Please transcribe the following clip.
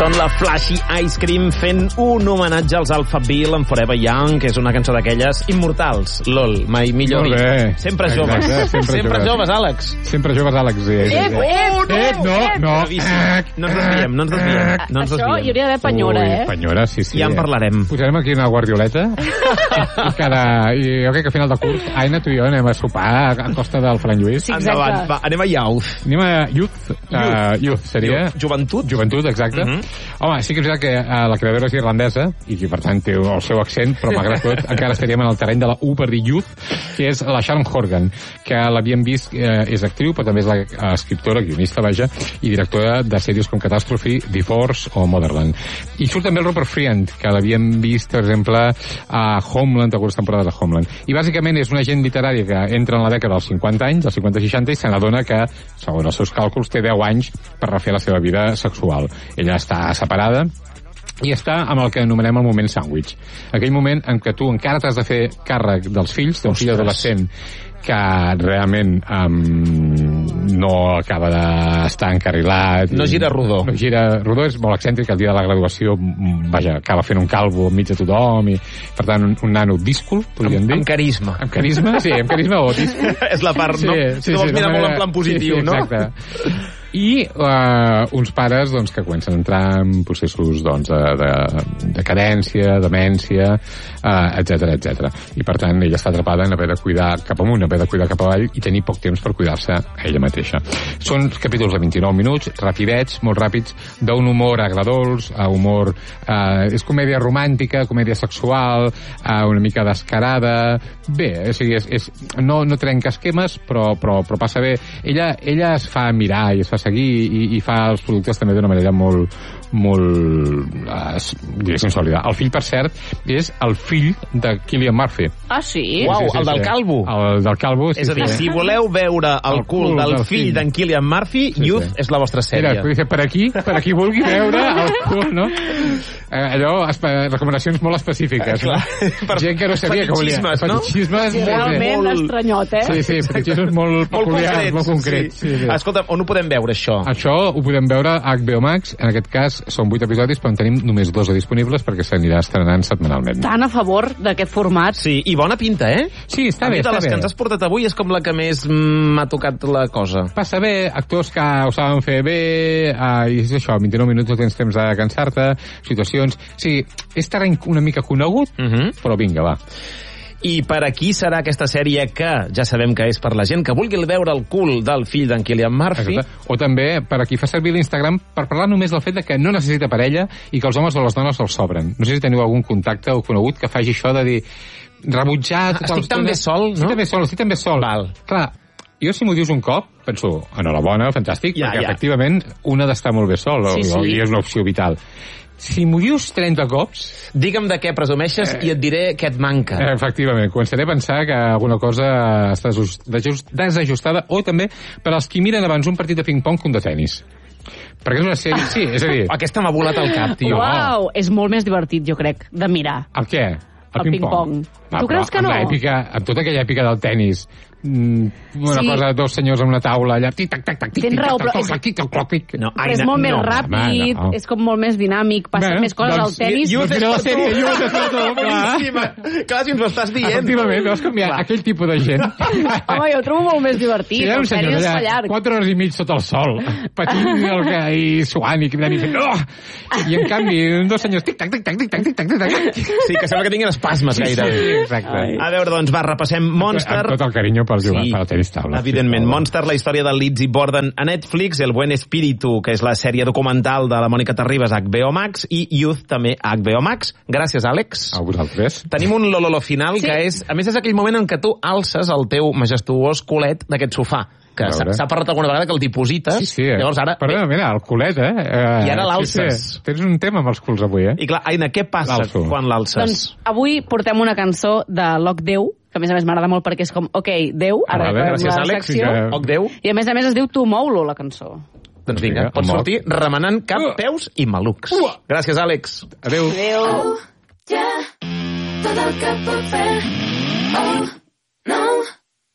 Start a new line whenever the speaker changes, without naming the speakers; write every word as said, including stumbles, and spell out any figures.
Són la Flashy Ice Cream fent un homenatge als Alphaville en Forever Young, que és una cançó d'aquelles immortals. Lol, mai millor
dit.
Sempre joves.
Sempre,
sempre joves, Àlex.
Sempre joves, Àlex. Sí, sí, sí.
Ep, ep,
ep, no, no.
No ens desviem, no ens desviem. No ens
Això
desviem.
hi hauria d'haver penyora,
Ui,
eh?
penyora, sí, sí.
Ja en parlarem.
Posarem aquí una guardioleta i, cada, i jo crec que a final de curs, Aina, tu i jo anem a sopar a costa del Fran Lluís.
Sí,
Endavant, va, anem a Youth.
Anem a Youth. Uh, youth seria...
Joventut.
Joventut, exacte.
Mhm.
Home, sí que és veritat que uh, la creadora és irlandesa i que, per tant, té el seu accent, però malgrat tot encara estaríem en el terreny de la U per dir Youth, que és la Sharon Horgan, que l'havíem vist, eh, és actriu, però també és l'escriptora, guionista, vaja, i directora de sèries com Catastrophe, Divorce o Motherland. I surt també el Rupert Friend, que l'havíem vist, per exemple, a Homeland, algunes temporades de Homeland. I bàsicament és una gent literària que entra en la dècada dels cinquanta anys, dels cinquanta seixanta, i se n'adona que, segons els seus càlculs, té deu anys per refer la seva vida sexual. Ella està separada i està amb el que anomenem el moment sàndwich. Aquell moment en què tu encara t'has de fer càrrec dels fills, d'un fill adolescent que realment um, no acaba d'estar encarrilat.
No gira rodó.
No gira rodó, és molt excèntric. El dia de la graduació, vaja, acaba fent un calvo enmig de tothom i, per tant, un, un nano díscol, podríem dir.
Amb carisma.
Amb carisma, sí, amb carisma o díscol.
És la part,
Sí,
no?
sí,
Si no vols
sí,
mirar
de
molt
manera-
en plan positiu,
sí, sí,
no?
exacte. I uh, uns pares doncs, que comencen a entrar en processos doncs, de, de, de cadència, demència, uh, etcètera, etcètera. I per tant ella està atrapada en haver de cuidar cap amunt, haver de cuidar cap avall i tenir poc temps per cuidar-se a ella mateixa. Són capítols de vint-i-nou minuts, rapidets, molt ràpids, d'un humor agradolç, a humor... Uh, és comèdia romàntica, comèdia sexual, uh, una mica descarada... Bé, o sigui, és, és, no, no trenca esquemes, però, però, però passa bé. Ella, ella es fa mirar i es fa seguir i, i fa els productes també d'una manera molt, molt uh, diguéssim sòlida. El fill, per cert, és el fill de Cillian Murphy.
Ah, sí?
Uau, el del calvo.
El del calvo, sí.
És a dir,
sí.
si voleu veure el,
El
cul
cul
del
del
fill
fill.
d'en Cillian Murphy,
Sí,
Youth
sí.
és la vostra
Mira,
sèrie.
dice, per aquí, per aquí vulgui veure el cul, no? Eh, allò, espe recomanacions molt específiques,
Clar,
no?
per
Gent que no sabia que volia.
fetichismes, no?
Fetichismes,
Sí, realment
molt-
estranyot, eh?
Sí, sí, fetichismes molt peculiars, molt concrets. Sí, sí.
Escolta, on ho podem veure, això?
Això ho podem veure a H B O Max. En aquest cas són vuit episodis, però en tenim només dos de disponibles perquè s'anirà estrenant setmanalment.
Tan a favor d'aquest format.
Sí, i bona pinta, eh?
Sí, està
a
bé,
mi de
està
les que
bé.
ens has portat avui és com la que més mm, m'ha tocat la cosa.
Passa bé, actors que ho saben fer bé, uh, i és això, vint-i-nou minuts no tens temps de cansar-te, situacions... Sí, és terreny una mica conegut,
Uh -huh.
però vinga, va.
I per aquí serà aquesta sèrie que ja sabem que és per la gent que vulgui veure el cul del fill d'en Cillian Murphy.
Exacte. O també per a qui fa servir l'Instagram per parlar només del fet de que no necessita parella i que els homes o les dones els sobren. No sé si teniu algun contacte o conegut que faci això de dir rebutjar... tota
Estic tan
l'estona.
bé sol, no?
Estic tan bé sol, estic tan bé sol.
Val.
Clar, jo si m'ho dius un cop, penso, enhorabona, fantàstic,
Ja,
perquè
ja.
efectivament un ha d'estar molt bé sol,
Sí,
o,
sí.
i és una opció vital. Si m'ho dius trenta cops,
Digue'm de què presumeixes i et diré què et manca.
eh, efectivament, començaré a pensar que alguna cosa està desajust- desajust- desajustada, o també per als qui miren abans un partit de ping-pong que un de tennis. Perquè és una sèrie... Sí, és a dir...
Aquesta m'ha volat al cap, tio.
Uau, és molt més divertit, jo crec, de mirar.
El què?
El ping-pong.
Ah,
Tu
però
creus que
amb
no?
l'èpica, amb tota aquella èpica del tennis, mm, una
Sí.
cosa, dos senyors en una taula allà, tic, tac, tac, tac, tic,
Tens
tic,
raó,
tac,
però
tac,
és-
tac, tic, tac, tac, tic.
No,
Però és
Aina,
molt més
no.
ràpid,
home, no.
és com molt més dinàmic, passen
Bé,
més coses
doncs,
al tennis.
Youth
Doncs
és
mira la
per tu.
sèrie, Youth és per tu, clar.
Boníssima. Clar, si ens ho estàs dient.
Efectivament, veus com hi ha
Clar.
aquell tipus de gent.
Home, jo ho trobo molt més divertit.
Si hi ha un
el
senyor
tennis fa
allà,
llarg.
quatre hores i mig sota el sol, patint el que, i suant i cridant i fent... Oh! I en canvi, dos senyors, tic, tac, tic, tac, tic, tac, tic, tac, tic, tac.
Sí, que sembla que tinguin espasmes gairebé.
Sí, exacte.
A veure, doncs, va, repassem Monster.
Amb tot el carinyo per jugar
Sí,
per al tenis taula.
evidentment.
sisplau.
Monster, la història de Lizzie Borden a Netflix, El buen espíritu, que és la sèrie documental de la Mònica Terribas a H B O Max, i Youth també a H B O Max. Gràcies, Àlex.
A vosaltres.
Tenim un lololo final,
Sí.
que és... A més, és aquell moment en què tu alces el teu majestuós culet d'aquest sofà, que
A
s'ha
veure.
s'ha parlat alguna vegada que el diposites.
Sí, sí. Eh?
Llavors ara...
Perdona, mira, el culet, eh? eh
I ara l'alces.
Sí, sí. Tens un tema amb els culs avui, eh?
I clar, Aina, què passa
L'alço.
quan l'alces?
Doncs avui portem una cançó de Loc Déu, que a més a més m'agrada molt perquè és com, ok, Déu, ara
Ah, vale,
acabem
gràcies,
la
Àlex.
secció.
Vinga.
Oc Déu.
I a més a més es diu Tu mou-lo, la cançó.
Doncs vinga,
Vinga,
pots
amb
sortir remenant cap,
Uh.
peus i malucs. Gràcies, Àlex.
Adéu.
Adéu.
Ja, tot el que puc fer. Oh,